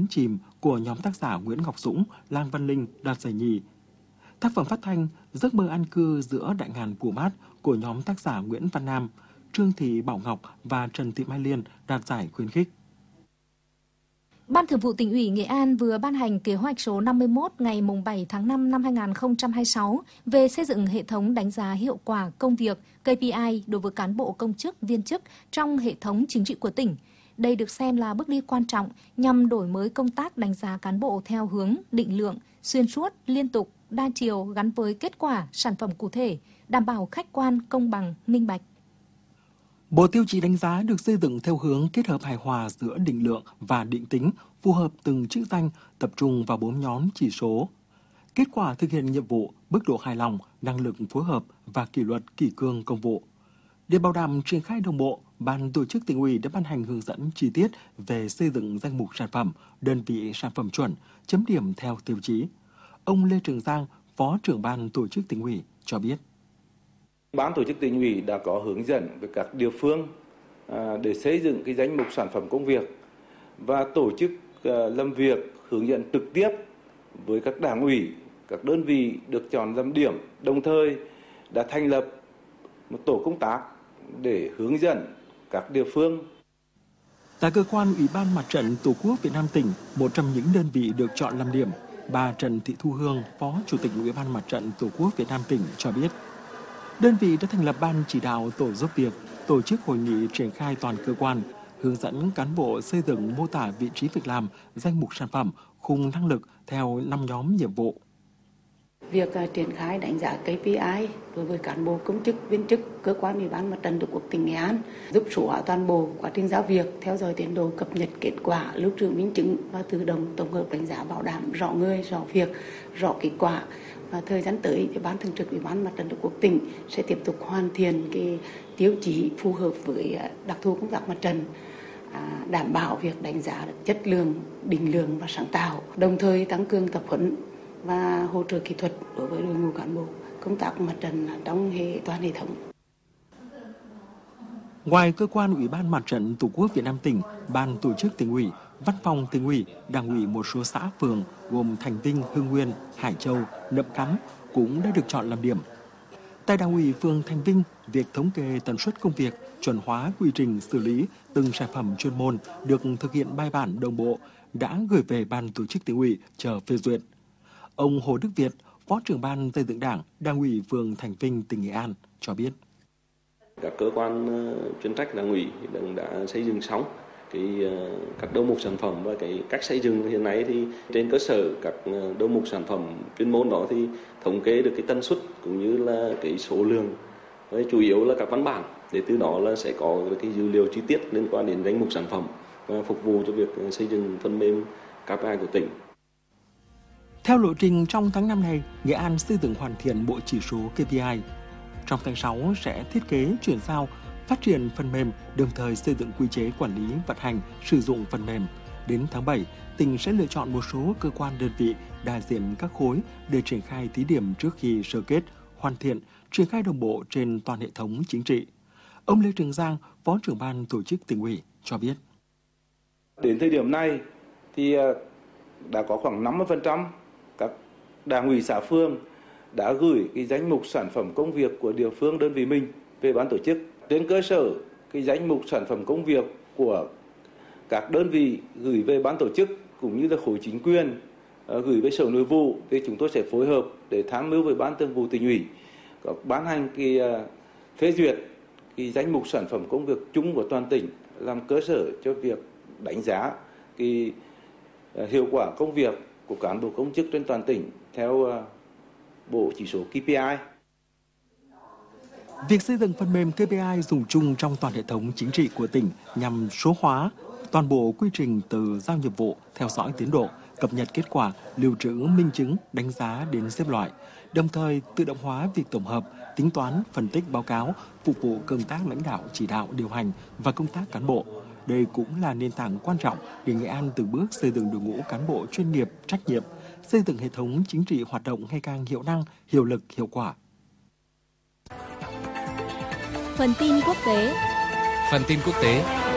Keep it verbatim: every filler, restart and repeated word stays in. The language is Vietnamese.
chìm của nhóm tác giả Nguyễn Ngọc Dũng, Lan Văn Linh đạt giải nhì. Tác phẩm phát thanh Giấc mơ an cư giữa đại ngàn Pumat mát của nhóm tác giả Nguyễn Văn Nam, Trương Thị Bảo Ngọc và Trần Thị Mai Liên đạt giải khuyến khích. Ban Thường vụ Tỉnh ủy Nghệ An vừa ban hành kế hoạch số năm mươi mốt ngày bảy tháng năm năm hai nghìn không trăm hai mươi sáu về xây dựng hệ thống đánh giá hiệu quả công việc K P I đối với cán bộ công chức viên chức trong hệ thống chính trị của tỉnh. Đây được xem là bước đi quan trọng nhằm đổi mới công tác đánh giá cán bộ theo hướng định lượng, xuyên suốt, liên tục, đa chiều gắn với kết quả, sản phẩm cụ thể, đảm bảo khách quan, công bằng, minh bạch. Bộ tiêu chí đánh giá được xây dựng theo hướng kết hợp hài hòa giữa định lượng và định tính, phù hợp từng chức danh, tập trung vào bốn nhóm chỉ số. Kết quả thực hiện nhiệm vụ, mức độ hài lòng, năng lực phối hợp và kỷ luật kỷ cương công vụ. Để bảo đảm triển khai đồng bộ, Ban tổ chức Tỉnh ủy đã ban hành hướng dẫn chi tiết về xây dựng danh mục sản phẩm, đơn vị sản phẩm chuẩn, chấm điểm theo tiêu chí. Ông Lê Trường Giang, Phó trưởng Ban tổ chức Tỉnh ủy cho biết. Ban tổ chức Tỉnh ủy đã có hướng dẫn với các địa phương để xây dựng cái danh mục sản phẩm công việc và tổ chức làm việc hướng dẫn trực tiếp với các đảng ủy, các đơn vị được chọn làm điểm, đồng thời đã thành lập một tổ công tác để hướng dẫn các địa phương. Tại cơ quan Ủy ban Mặt trận Tổ quốc Việt Nam tỉnh, một trong những đơn vị được chọn làm điểm, bà Trần Thị Thu Hương, Phó Chủ tịch Ủy ban Mặt trận Tổ quốc Việt Nam tỉnh cho biết, đơn vị đã thành lập ban chỉ đạo tổ giúp việc, tổ chức hội nghị triển khai toàn cơ quan, hướng dẫn cán bộ xây dựng mô tả vị trí việc làm, danh mục sản phẩm, khung năng lực theo năm nhóm nhiệm vụ. Việc uh, triển khai đánh giá K P I đối với cán bộ công chức viên chức cơ quan Ủy ban Mặt trận Tổ quốc tỉnh Nghệ An giúp số hóa toàn bộ quá trình giao việc, theo dõi tiến độ, cập nhật kết quả, lưu trữ minh chứng và tự động tổng hợp đánh giá bảo đảm rõ người, rõ việc, rõ kết quả. Và thời gian tới thì Ban Thường trực Ủy ban Mặt trận Tổ quốc tỉnh sẽ tiếp tục hoàn thiện cái tiêu chí phù hợp với đặc thù công tác mặt trận, à, đảm bảo việc đánh giá được chất lượng, định lượng và sáng tạo, đồng thời tăng cường tập huấn và hỗ trợ kỹ thuật đối với đội ngũ cán bộ công tác mặt trận trong hệ toàn hệ thống. Ngoài cơ quan Ủy ban Mặt trận Tổ quốc Việt Nam tỉnh, Ban tổ chức Tỉnh ủy, Văn phòng Tỉnh ủy, Đảng ủy một số xã phường gồm Thành Vinh, Hưng Nguyên, Hải Châu, Nậm Cắn cũng đã được chọn làm điểm. Tại Đảng ủy phường Thành Vinh, việc thống kê tần suất công việc, chuẩn hóa quy trình xử lý từng sản phẩm chuyên môn được thực hiện bài bản đồng bộ, đã gửi về Ban tổ chức Tỉnh ủy chờ phê duyệt. Ông Hồ Đức Việt, Phó trưởng Ban xây dựng Đảng, Đảng ủy phường Thành Vinh, tỉnh Nghệ An cho biết. Các cơ quan chuyên trách Đảng ủy đã xây dựng xong cái các đầu mục sản phẩm và cái cách xây dựng hiện nay thì trên cơ sở các đầu mục sản phẩm chuyên môn đó thì thống kê được cái tần suất cũng như là cái số lượng, với chủ yếu là các văn bản, để từ đó là sẽ có cái dữ liệu chi tiết liên quan đến danh mục sản phẩm và phục vụ cho việc xây dựng phần mềm K P I của tỉnh. Theo lộ trình, trong tháng năm này, Nghệ An xây dựng hoàn thiện bộ chỉ số K P I. Trong tháng sáu sẽ thiết kế, chuyển giao, phát triển phần mềm, đồng thời xây dựng quy chế quản lý, vận hành, sử dụng phần mềm. Đến tháng bảy, tỉnh sẽ lựa chọn một số cơ quan đơn vị đại diện các khối để triển khai thí điểm trước khi sơ kết, hoàn thiện, triển khai đồng bộ trên toàn hệ thống chính trị. Ông Lê Trường Giang, Phó trưởng Ban tổ chức Tỉnh ủy cho biết. Đến thời điểm này thì đã có khoảng năm mươi phần trăm các đảng ủy xã phường đã gửi cái danh mục sản phẩm công việc của địa phương đơn vị mình về ban tổ chức. Trên cơ sở cái danh mục sản phẩm công việc của các đơn vị gửi về ban tổ chức cũng như là khối chính quyền gửi về Sở Nội vụ, thì chúng tôi sẽ phối hợp để tham mưu với Ban Thường vụ Tỉnh ủy có ban hành cái phê duyệt cái danh mục sản phẩm công việc chung của toàn tỉnh, làm cơ sở cho việc đánh giá cái hiệu quả công việc của cán bộ công chức trên toàn tỉnh theo bộ chỉ số K P I. Việc xây dựng phần mềm K P I dùng chung trong toàn hệ thống chính trị của tỉnh nhằm số hóa toàn bộ quy trình từ giao nhiệm vụ, theo dõi tiến độ, cập nhật kết quả, lưu trữ minh chứng, đánh giá đến xếp loại, đồng thời tự động hóa việc tổng hợp, tính toán, phân tích báo cáo, phục vụ công tác lãnh đạo, chỉ đạo, điều hành và công tác cán bộ. Đây cũng là nền tảng quan trọng để Nghệ An từng bước xây dựng đội ngũ cán bộ chuyên nghiệp, trách nhiệm, xây dựng hệ thống chính trị hoạt động ngày càng hiệu năng, hiệu lực, hiệu quả. Phần tin quốc tế. Phần tin quốc tế.